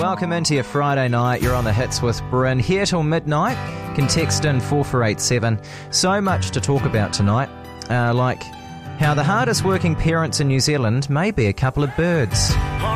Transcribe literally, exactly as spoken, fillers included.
Welcome into your Friday night. You're on the Hits with Bryn. Here till midnight. Can text in four four eight seven. So much to talk about tonight. Uh, like how the hardest working parents in New Zealand may be a couple of birds.